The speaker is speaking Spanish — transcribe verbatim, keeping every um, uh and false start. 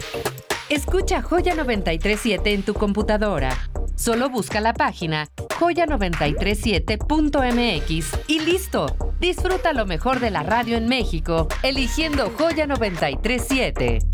Escucha Joya noventa y tres punto siete en tu computadora. Solo busca la página joya noventa y tres siete punto m x y listo. Disfruta lo mejor de la radio en México, eligiendo Joya noventa y tres punto siete.